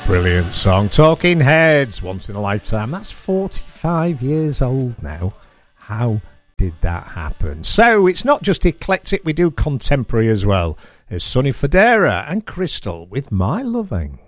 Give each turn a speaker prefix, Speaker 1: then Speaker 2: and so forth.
Speaker 1: Brilliant song. Talking Heads, Once in a Lifetime. That's 45 years old now. How did that happen? So it's not just eclectic, we do contemporary as well. There's Sonny Fodera and Crystal with My Loving.